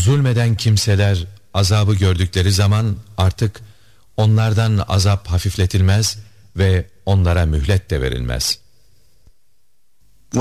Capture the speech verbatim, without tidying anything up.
Zulmeden kimseler azabı gördükleri zaman artık onlardan azap hafifletilmez ve onlara mühlet de verilmez.